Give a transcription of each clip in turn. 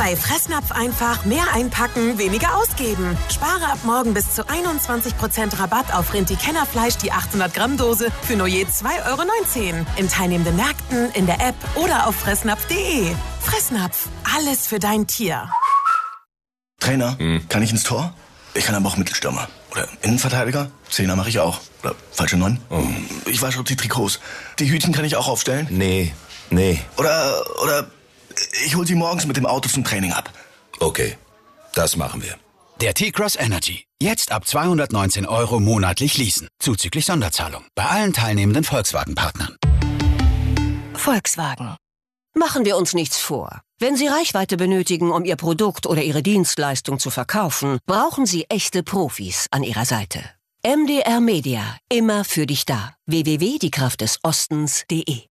Bei Fressnapf einfach mehr einpacken, weniger ausgeben. Spare ab morgen bis zu 21% Rabatt auf Rinti-Kennerfleisch die 800 Gramm Dose für nur je 2,19 € in teilnehmenden Märkten, in der App oder auf fressnapf.de. Fressnapf, alles für dein Tier. Trainer, kann ich ins Tor? Ich kann aber auch Mittelstürmer. Oder Innenverteidiger? Zehner mache ich auch. Oder falsche 9? Ich wasche die Trikots. Die Hütchen kann ich auch aufstellen? Nee. Oder ich hol sie morgens mit dem Auto zum Training ab. Okay, das machen wir. Der T-Cross Energy. Jetzt ab 219 € monatlich leasen. Zuzüglich Sonderzahlung. Bei allen teilnehmenden Volkswagen-Partnern. Volkswagen. Machen wir uns nichts vor. Wenn Sie Reichweite benötigen, um Ihr Produkt oder Ihre Dienstleistung zu verkaufen, brauchen Sie echte Profis an Ihrer Seite. MDR Media. Immer für dich da. www.diekraftdesostens.de.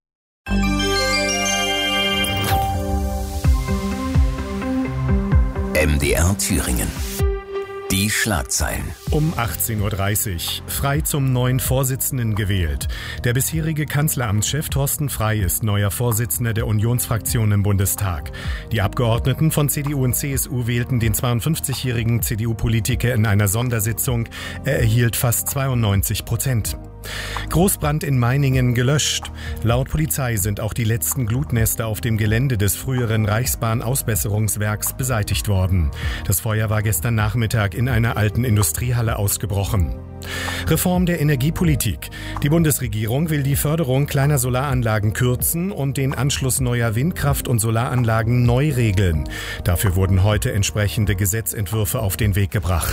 MDR Thüringen. Die Schlagzeilen. Um 18:30 Uhr. Frey zum neuen Vorsitzenden gewählt. Der bisherige Kanzleramtschef Thorsten Frey ist neuer Vorsitzender der Unionsfraktion im Bundestag. Die Abgeordneten von CDU und CSU wählten den 52-jährigen CDU-Politiker in einer Sondersitzung. Er erhielt fast 92%. Großbrand in Meiningen gelöscht. Laut Polizei sind auch die letzten Glutnester auf dem Gelände des früheren Reichsbahn-Ausbesserungswerks beseitigt worden. Das Feuer war gestern Nachmittag in einer alten Industriehalle ausgebrochen. Reform der Energiepolitik. Die Bundesregierung will die Förderung kleiner Solaranlagen kürzen und den Anschluss neuer Windkraft- und Solaranlagen neu regeln. Dafür wurden heute entsprechende Gesetzentwürfe auf den Weg gebracht.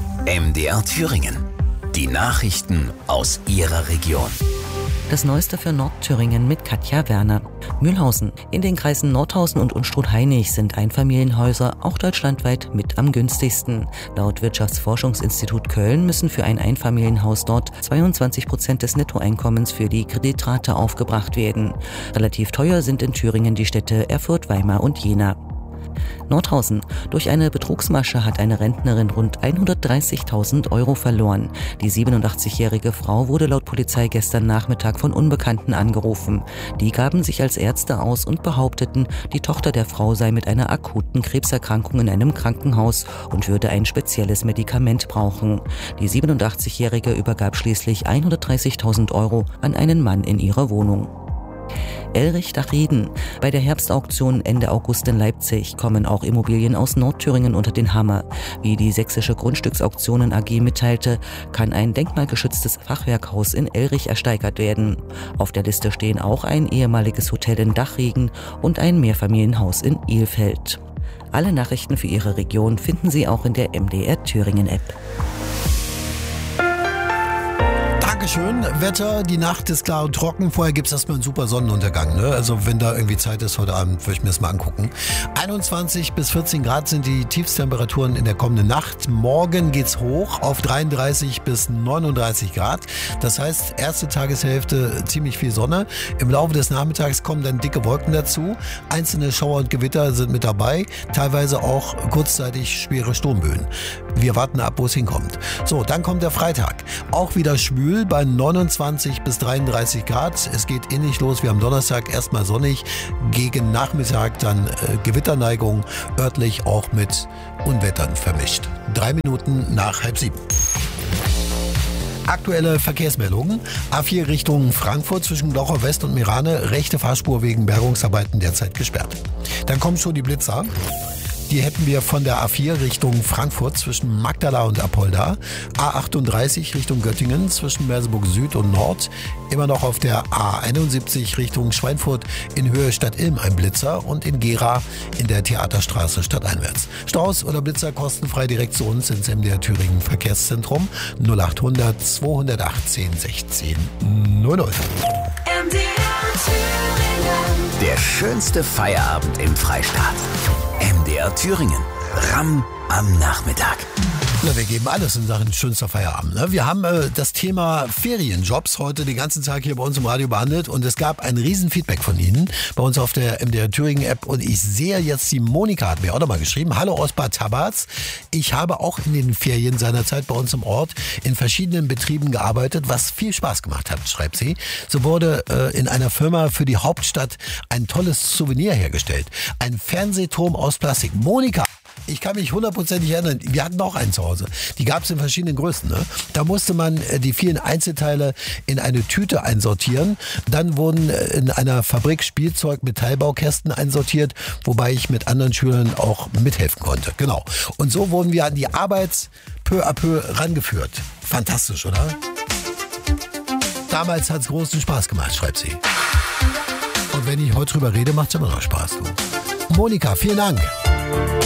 MDR Thüringen. Die Nachrichten aus Ihrer Region. Das Neueste für Nordthüringen mit Katja Werner. Mühlhausen. In den Kreisen Nordhausen und Unstrut-Hainich sind Einfamilienhäuser auch deutschlandweit mit am günstigsten. Laut Wirtschaftsforschungsinstitut Köln müssen für ein Einfamilienhaus dort 22% des Nettoeinkommens für die Kreditrate aufgebracht werden. Relativ teuer sind in Thüringen die Städte Erfurt, Weimar und Jena. Nordhausen. Durch eine Betrugsmasche hat eine Rentnerin rund 130.000 € verloren. Die 87-jährige Frau wurde laut Polizei gestern Nachmittag von Unbekannten angerufen. Die gaben sich als Ärzte aus und behaupteten, die Tochter der Frau sei mit einer akuten Krebserkrankung in einem Krankenhaus und würde ein spezielles Medikament brauchen. Die 87-jährige übergab schließlich 130.000 € an einen Mann in ihrer Wohnung. Elrich-Dachrieden. Bei der Herbstauktion Ende August in Leipzig kommen auch Immobilien aus Nordthüringen unter den Hammer. Wie die Sächsische Grundstücksauktionen AG mitteilte, kann ein denkmalgeschütztes Fachwerkhaus in Elrich ersteigert werden. Auf der Liste stehen auch ein ehemaliges Hotel in Dachrieden und ein Mehrfamilienhaus in Ilfeld. Alle Nachrichten für Ihre Region finden Sie auch in der MDR Thüringen App. Dankeschön. Wetter, die Nacht ist klar und trocken. Vorher gibt es erstmal einen super Sonnenuntergang. Ne? Also wenn da irgendwie Zeit ist heute Abend, würde ich mir das mal angucken. 21 bis 14 Grad sind die Tiefstemperaturen in der kommenden Nacht. Morgen geht's hoch auf 33 bis 39 Grad. Das heißt, erste Tageshälfte ziemlich viel Sonne. Im Laufe des Nachmittags kommen dann dicke Wolken dazu. Einzelne Schauer und Gewitter sind mit dabei. Teilweise auch kurzzeitig schwere Sturmböen. Wir warten ab, wo es hinkommt. So, dann kommt der Freitag. Auch wieder schwül bei 29 bis 33 Grad. Es geht ähnlich los wie am Donnerstag. Erstmal sonnig, gegen Nachmittag dann Gewitterneigung, örtlich auch mit Unwettern vermischt. 3 Minuten nach 6:30. Aktuelle Verkehrsmeldungen. A4 Richtung Frankfurt zwischen Glauchau West und Mirane. Rechte Fahrspur wegen Bergungsarbeiten derzeit gesperrt. Dann kommen schon die Blitzer. Die hätten wir von der A4 Richtung Frankfurt zwischen Magdala und Apolda. A38 Richtung Göttingen zwischen Merseburg Süd und Nord. Immer noch auf der A71 Richtung Schweinfurt in Höhe Stadt Ilm ein Blitzer und in Gera in der Theaterstraße stadteinwärts. Staus oder Blitzer kostenfrei direkt zu uns ins MDR Thüringen Verkehrszentrum 0800 218 16 00. Der schönste Feierabend im Freistaat. MDR Thüringen. Ramm am Nachmittag. Na, wir geben alles in Sachen schönster Feierabend. Ne? Wir haben das Thema Ferienjobs heute den ganzen Tag hier bei uns im Radio behandelt und es gab ein Riesenfeedback von Ihnen bei uns auf der MDR Thüringen App und ich sehe jetzt, die Monika hat mir auch nochmal geschrieben. Hallo aus Bad Tabarz. Ich habe auch in den Ferien seinerzeit bei uns im Ort in verschiedenen Betrieben gearbeitet, was viel Spaß gemacht hat, schreibt sie. So wurde in einer Firma für die Hauptstadt ein tolles Souvenir hergestellt. Ein Fernsehturm aus Plastik. Monika! Ich kann mich hundertprozentig erinnern, wir hatten auch einen zu Hause. Die gab es in verschiedenen Größen. Ne? Da musste man die vielen Einzelteile in eine Tüte einsortieren. Dann wurden in einer Fabrik Spielzeug Metallbaukästen einsortiert, wobei ich mit anderen Schülern auch mithelfen konnte. Genau. Und so wurden wir an die Arbeit peu à peu rangeführt. Fantastisch, oder? Damals hat es großen Spaß gemacht, schreibt sie. Und wenn ich heute drüber rede, macht es immer noch Spaß. Du. Monika, vielen Dank.